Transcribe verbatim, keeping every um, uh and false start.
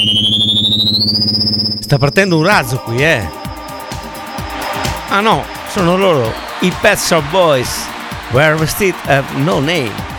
Sta partendo un razzo qui, eh. Ah no, sono loro, i Pet Shop Boys. Where Vested Have No Name.